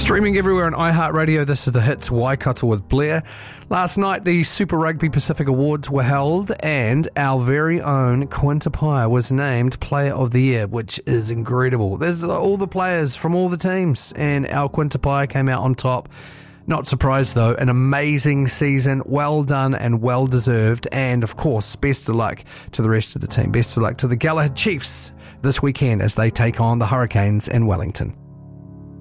Streaming everywhere on iHeartRadio, this is The Hits, Waikato with Blair. Last night, the Super Rugby Pacific Awards were held, and our very own Quinta Pye was named Player of the Year, which is incredible. There's all the players from all the teams, and our Quinta Pye came out on top. Not surprised, though. An amazing season. Well done and well deserved. And, of course, best of luck to the rest of the team. Best of luck to the Galahad Chiefs this weekend as they take on the Hurricanes in Wellington.